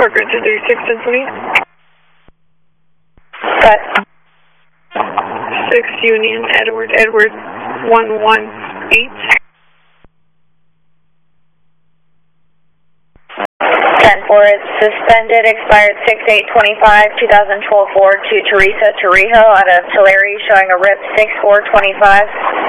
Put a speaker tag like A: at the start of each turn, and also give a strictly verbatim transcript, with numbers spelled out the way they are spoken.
A: Parker two three six Symphony.
B: Cut.
A: six Union, Edward, Edward one one eight.
B: ten four, it's suspended, expired six eight twenty-five, two thousand twelve forward to Teresa Torrijos out of Tulare, showing a R I P six four twenty-five.